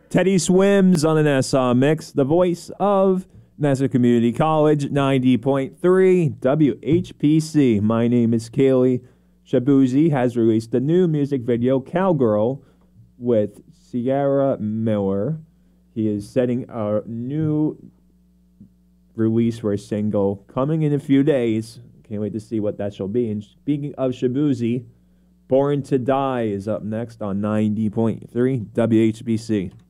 Teddy Swims on an SA Mix, the voice of Nassau Community College, 90.3 WHPC. My name is Kaylee. Shabuzi has released a new music video, Cowgirl, with Sierra Miller. He is setting a new release for a single coming in a few days. Can't wait to see what that shall be. And speaking of Shabuzi, Born to Die is up next on 90.3 WHBC.